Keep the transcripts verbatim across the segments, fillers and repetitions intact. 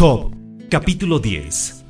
Job, capítulo diez.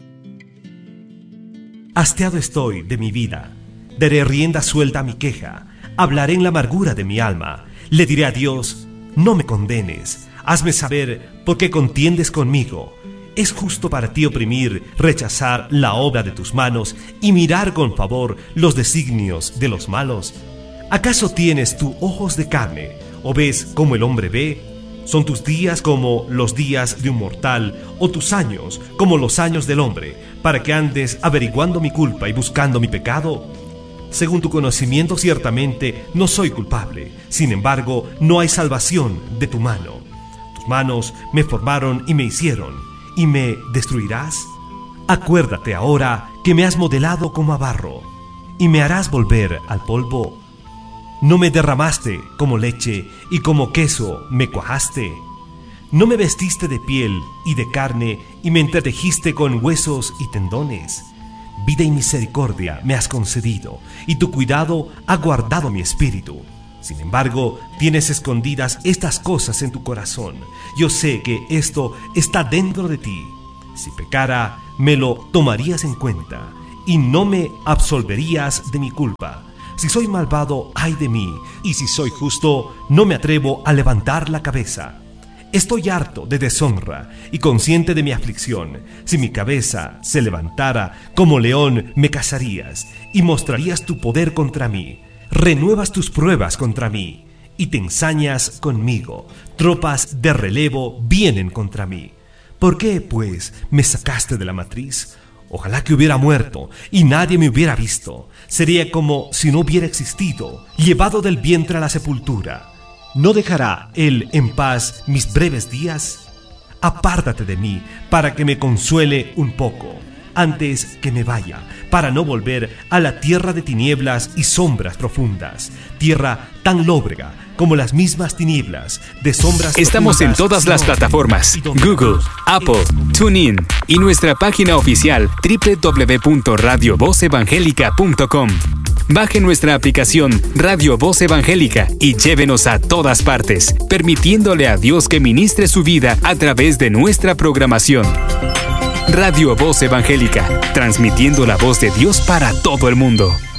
Hastiado estoy de mi vida, daré rienda suelta a mi queja, hablaré en la amargura de mi alma, le diré a Dios, no me condenes, hazme saber por qué contiendes conmigo. ¿Es justo para ti oprimir, rechazar la obra de tus manos y mirar con favor los designios de los malos? ¿Acaso tienes tú ojos de carne, o ves como el hombre ve? ¿Son tus días como los días de un mortal, o tus años como los años del hombre, para que andes averiguando mi culpa y buscando mi pecado? Según tu conocimiento, ciertamente no soy culpable. Sin embargo, no hay salvación de tu mano. Tus manos me formaron y me hicieron, ¿y me destruirás? Acuérdate ahora que me has modelado como a barro, y me harás volver al polvo. ¿No me derramaste como leche y como queso me cuajaste? ¿No me vestiste de piel y de carne y me entretejiste con huesos y tendones? Vida y misericordia me has concedido, y tu cuidado ha guardado mi espíritu. Sin embargo, tienes escondidas estas cosas en tu corazón. Yo sé que esto está dentro de ti. Si pecara, me lo tomarías en cuenta, y no me absolverías de mi culpa. Si soy malvado, ay de mí, y si soy justo, no me atrevo a levantar la cabeza. Estoy harto de deshonra y consciente de mi aflicción. Si mi cabeza se levantara, como león me cazarías, y mostrarías tu poder contra mí. Renuevas tus pruebas contra mí, y te ensañas conmigo. Tropas de relevo vienen contra mí. ¿Por qué, pues, me sacaste de la matriz? Ojalá que hubiera muerto y nadie me hubiera visto. Sería como si no hubiera existido, llevado del vientre a la sepultura. ¿No dejará Él en paz mis breves días? Apártate de mí para que me consuele un poco, antes que me vaya, para no volver a la tierra de tinieblas y sombras profundas, tierra tan lóbrega como las mismas tinieblas de sombras. Estamos en todas las plataformas: Google, Apple, TuneIn y nuestra página oficial doble u doble u doble u punto radio voz evangélica punto com. Baje nuestra aplicación Radio Voz Evangélica y llévenos a todas partes, permitiéndole a Dios que ministre su vida a través de nuestra programación. Radio Voz Evangélica, transmitiendo la voz de Dios para todo el mundo.